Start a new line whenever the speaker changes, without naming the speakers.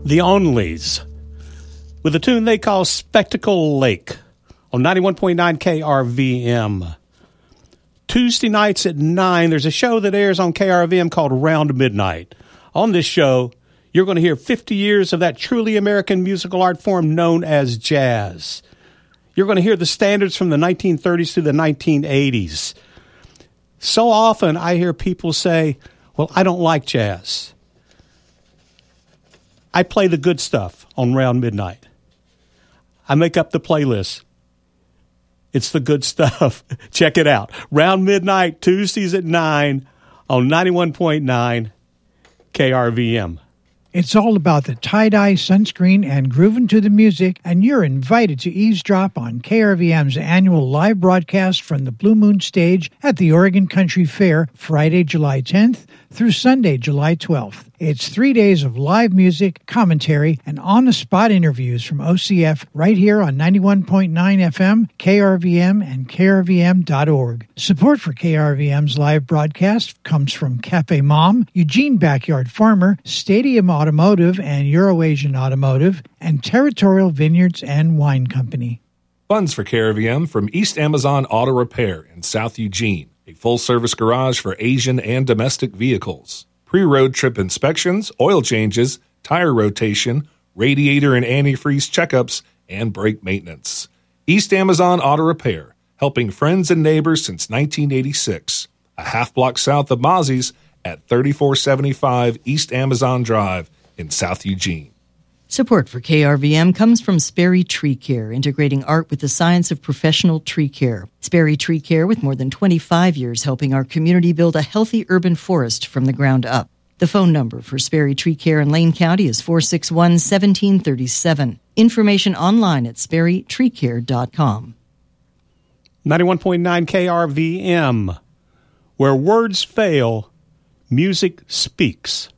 The Onlys, with a tune they call Spectacle Lake on 91.9 KRVM. Tuesday nights at 9, there's a show that airs on KRVM called Around Midnight. On this show, you're going to hear 50 years of that truly American musical art form known as jazz. You're going to hear the standards from the 1930s through the 1980s. So often I hear people say, well, I don't like jazz. I play the good stuff on Round Midnight. I make up the playlist. It's the good stuff. Check it out. Round Midnight, Tuesdays at 9 on 91.9 KRVM.
It's all about the tie-dye, sunscreen, and grooving to the music, and you're invited to eavesdrop on KRVM's annual live broadcast from the Blue Moon stage at the Oregon Country Fair, Friday, July 10th through Sunday, July 12th. It's 3 days of live music, commentary, and on-the-spot interviews from OCF right here on 91.9 FM, KRVM, and KRVM.org. Support for KRVM's live broadcast comes from Cafe Mom, Eugene Backyard Farmer, Stadium Automotive and Euroasian Automotive, and Territorial Vineyards and Wine Company.
Funds for KRVM from East Amazon Auto Repair in South Eugene, a full-service garage for Asian and domestic vehicles. Pre-road trip inspections, oil changes, tire rotation, radiator and antifreeze checkups, and brake maintenance. East Amazon Auto Repair, helping friends and neighbors since 1986. A half block south of Mozzie's at 3475 East Amazon Drive in South Eugene.
Support for KRVM comes from Sperry Tree Care, integrating art with the science of professional tree care. Sperry Tree Care, with more than 25 years helping our community build a healthy urban forest from the ground up. The phone number for Sperry Tree Care in Lane County is 461-1737. Information online at sperrytreecare.com.
91.9 KRVM, where words fail, music speaks.